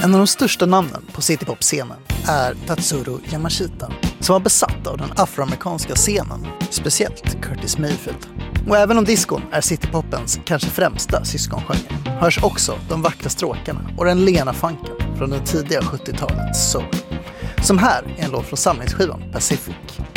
En av de största namnen på citypop-scenen är Tatsuro Yamashita, som var besatt av den afroamerikanska scenen, speciellt Curtis Mayfield. Och även om diskon är citypopens kanske främsta syskongenre, hörs också de vackra stråkarna och den lena funken från den tidiga 70-talets soul. Som här är en låt från samlingsskivan Pacific.